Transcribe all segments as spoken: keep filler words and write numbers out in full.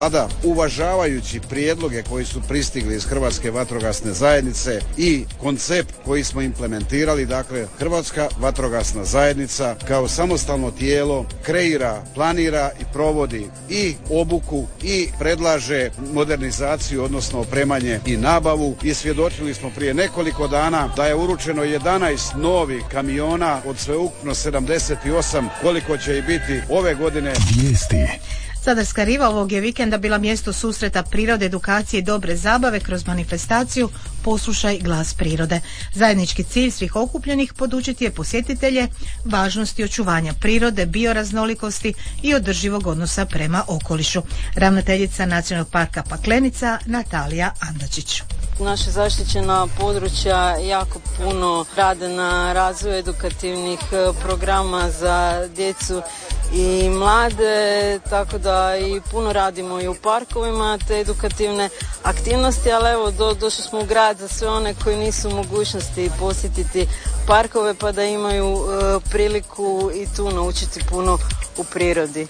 Sada, uvažavajući prijedloge koji su pristigli iz Hrvatske vatrogasne zajednice i koncept koji smo implementirali, dakle Hrvatska vatrogasna zajednica kao samostalno tijelo kreira, planira i provodi i obuku i predlaže modernizaciju, odnosno opremanje i nabavu. I svjedočili smo prije nekoliko dana da je uručeno jedanaest novih kamiona od sveukupno sedamdeset osam, koliko će i biti ove godine. Vijesti. Zadarska riva ovog je vikenda bila mjesto susreta prirode, edukacije i dobre zabave kroz manifestaciju Poslušaj glas prirode. Zajednički cilj svih okupljenih podučiti je posjetitelje važnosti očuvanja prirode, bioraznolikosti i održivog odnosa prema okolišu. Ravnateljica Nacionalnog parka Paklenica Natalija Andačić. Naša zaštićena područja jako puno rade na razvoju edukativnih programa za djecu i mlade, tako da i puno radimo i u parkovima te edukativne aktivnosti, ali evo do, došli smo u grad za sve one koji nisu u mogućnosti posjetiti parkove pa da imaju e, priliku i tu naučiti puno u prirodi.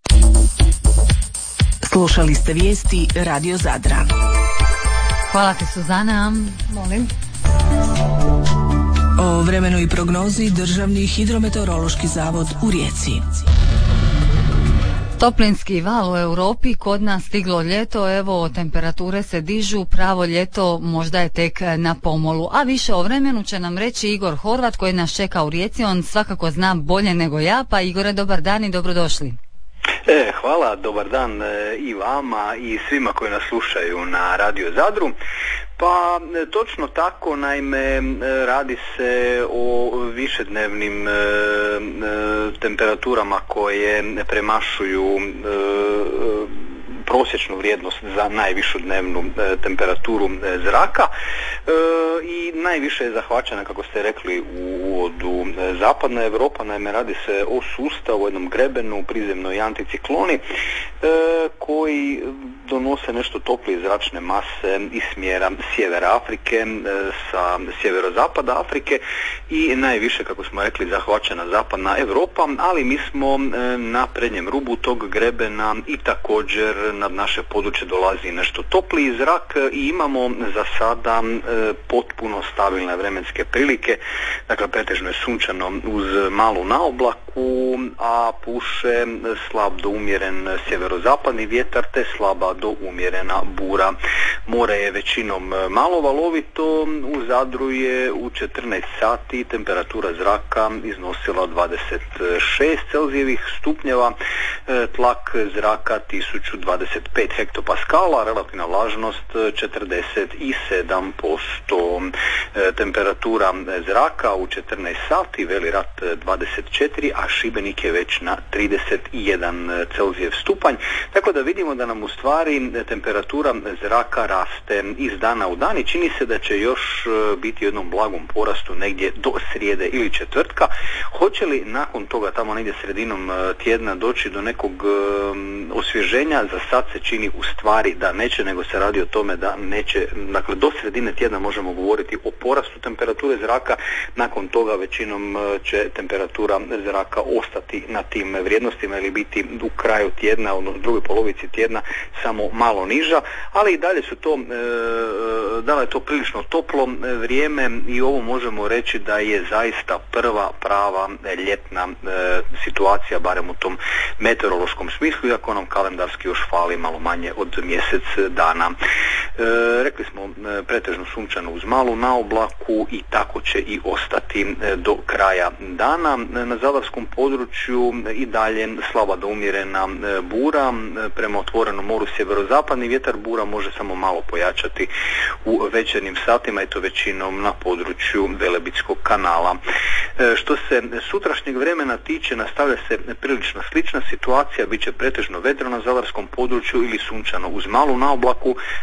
Slušali ste vijesti Radio Zadra. Hvala ti, Suzana. Molim. O vremenu i prognozi Državni hidrometeorološki zavod u Rijeci. Toplinski val u Europi, kod nas stiglo ljeto, evo temperature se dižu, pravo ljeto možda je tek na pomolu. A više o vremenu će nam reći Igor Horvat koji nas čeka u Rijeci, on svakako zna bolje nego ja, pa Igore, dobar dan i dobrodošli. E, hvala, dobar dan e, i vama i svima koji nas slušaju na Radio Zadru. Pa točno tako, naime radi se o višednevnim e, e, temperaturama koje premašuju e, prosječnu vrijednost za najvišu dnevnu e, temperaturu e, zraka e, i najviše je zahvaćena, kako ste rekli u uvodu, e, zapadna Europa. Naime radi se o sustavu, jednom grebenu, prizemnoj anticikloni e, koji donose nešto toplije zračne mase iz smjera sjevera Afrike e, sa sjeverozapada Afrike i najviše, kako smo rekli, zahvaćena zapadna Europa, ali mi smo e, na prednjem rubu tog grebena i također nad naše područje dolazi nešto topliji zrak i imamo za sada e, potpuno stabilne vremenske prilike. Dakle, pretežno je sunčano uz malu naoblaku, a puše slab do umjeren sjeverozapadni vjetar te slaba do umjerena bura. More je većinom malo valovito, u Zadru je u četrnaest sati temperatura zraka iznosila dvadeset šest celzijevih stupnjeva, e, tlak zraka tisuću dvadeset pet hektopaskala, relativna vlažnost četrdeset sedam posto. E, temperatura zraka u četrnaest sati, Veli Rat dvadeset četiri, a Šibenik je već na trideset jedan celzijev stupanj. Tako da vidimo da nam u stvari temperatura zraka raste iz dana u dan i čini se da će još biti u jednom blagom porastu negdje do srijede ili četvrtka. Hoće li nakon toga tamo negdje sredinom tjedna doći do nekog osvježenja? Za sad se čini u stvari da neće, nego se radi o tome da neće, dakle do sredine tjedna možemo govoriti o porastu temperature zraka, nakon toga većinom će temperatura zraka ostati na tim vrijednostima ili biti u kraju tjedna, odnosno u drugoj polovici tjedna samo malo niža, ali i dalje su to, e, da je to prilično toplo vrijeme i ovo možemo reći da je zaista prva prava ljetna e, situacija, barem u tom meteorološkom smislu, iako nam kalendarski još fali malo manje od mjesec dana. E, rekli smo e, pretežno sunčano uz malu naoblaku i tako će i ostati e, do kraja dana. E, na zadarskom području i dalje slaba do umjerena e, bura, e, prema otvorenom moru sjeverozapadni vjetar, bura može samo malo pojačati u večernjim satima i to većinom na području Velebitskog kanala. E, što se sutrašnjeg vremena tiče, nastavlja se prilično slična situacija, bit će pretežno vedro na zadarskom području ili sunčano uz malu naoblaku. Valja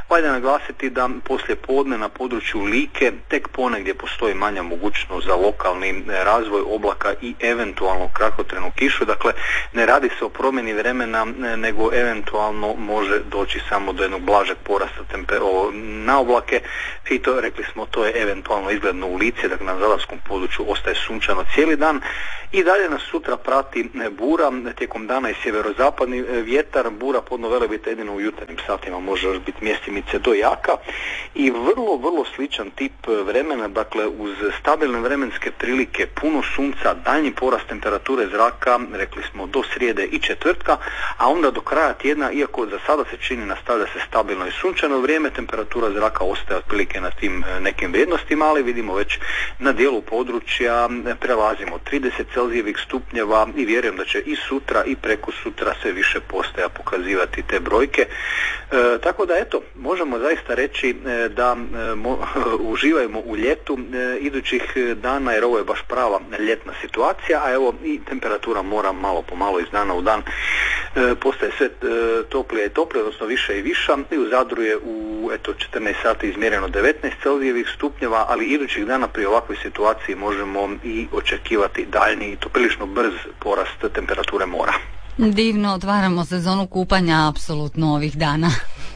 naglasiti da poslije podne na području Like tek ponegdje postoji manja mogućnost za lokalni razvoj oblaka i eventualno kratkotrajnu kišu. Dakle, ne radi se o promjeni vremena, nego eventualno može doći samo do jednog blažeg porasta na oblake i to, rekli smo, to je eventualno izgledno u Lici, dakle na zadarskom području ostaje sunčano cijeli dan i dalje nas sutra prati bura, tijekom dana i sjeverozapadni vjetar, bura podno Velebita jedino u jutarnjim satima može još biti mjestimice do jaka i vrlo, vrlo sličan tip vremena, dakle uz stabilne vremenske prilike, puno sunca, daljnji porast temperature zraka, rekli smo do srijede i četvrtka, a onda do kraja tjedna, iako za sada se čini nastavlja se stabilno i sunčano vrijeme, temperatura zraka ostaje otprilike na tim nekim vrijednostima, ali vidimo već na dijelu područja prelazimo trideset Celzijevih stupnjeva i vjerujem da će i sutra i preko sutra sve više postaja pokazivati te brojke. E, tako da eto, možemo zaista reći e, da e, mo, uživajmo u ljetu e, idućih dana, jer ovo je baš prava ljetna situacija, a evo i temperatura mora malo po malo iz dana u dan e, postaje sve e, toplije i toplije, odnosno više i viša, i u Zadru je u eto četrnaest sati izmjereno devetnaest Celzijevih stupnjeva, ali idućih dana pri ovakvoj situaciji možemo i očekivati daljnji i to prilično brz porast temperature mora. Divno, otvaramo sezonu kupanja apsolutno ovih dana.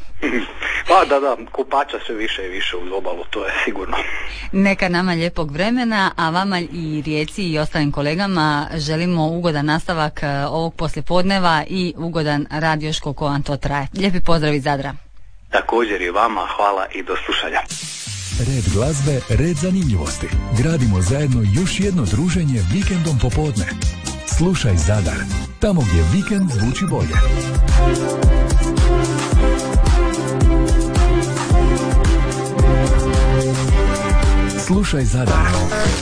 Pa da, da, kupača sve više i više uz obalu, to je sigurno. Neka nama lijepog vremena, a vama i Rijeci i ostalim kolegama želimo ugodan nastavak ovog poslijepodneva i ugodan rad još koliko vam to traje. Lijepi pozdrav iz Zadra. Također i vama, hvala i do slušanja. Red glazbe, red zanimljivosti. Gradimo zajedno još jedno druženje vikendom popodne. Slušaj Zadar, tamo gdje vikend zvuči bolje. Slušaj Zadar.